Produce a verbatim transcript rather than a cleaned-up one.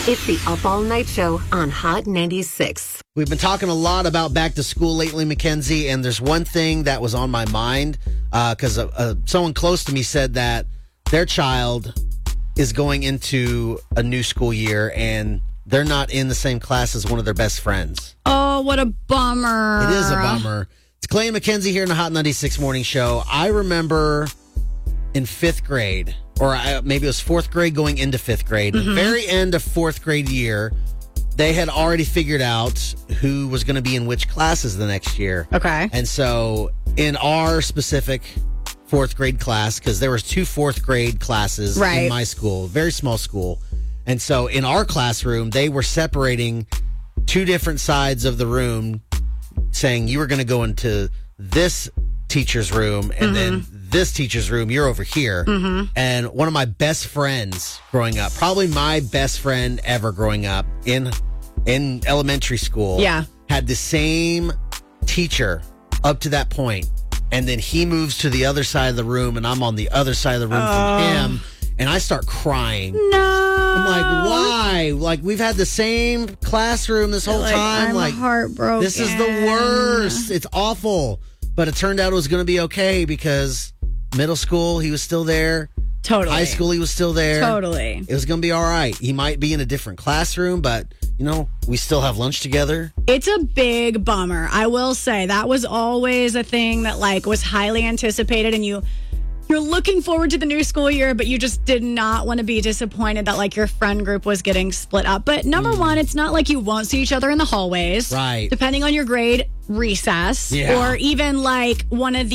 It's the Up All Night Show on Hot ninety-six. We've been talking a lot about back to school lately, Mackenzie, and there's one thing that was on my mind because uh, uh, someone close to me said that their child is going into a new school year and they're not in the same class as one of their best friends. Oh, what a bummer. It is a bummer. It's Clay and Mackenzie here in the Hot ninety-six Morning Show. I remember in fifth grade, or I, maybe it was fourth grade going into fifth grade, mm-hmm. the very end of fourth grade year, they had already figured out who was going to be in which classes the next year. Okay. And so in our specific fourth grade class, because there was two fourth grade classes right. in my school, very small school. And so in our classroom, they were separating two different sides of the room, saying you were going to go into this teacher's room and mm-hmm. then this teacher's room, you're over here. Mm-hmm. And one of my best friends growing up, probably my best friend ever growing up in in elementary school, yeah. had the same teacher up to that point. And then he moves to the other side of the room and I'm on the other side of the room oh. from him. And I start crying. No. I'm like, why? Like, we've had the same classroom this whole like, time. I'm like, heartbroken. This is the worst. It's awful. But it turned out it was going to be okay because middle school, he was still there. Totally. High school, he was still there. Totally. It was going to be all right. He might be in a different classroom, but, you know, we still have lunch together. It's a big bummer. I will say that was always a thing that, like, was highly anticipated, and you... You're looking forward to the new school year, but you just did not want to be disappointed that, like, your friend group was getting split up. But number mm. one, it's not like you won't see each other in the hallways. Right. Depending on your grade, recess. Yeah. Or even, like, one of the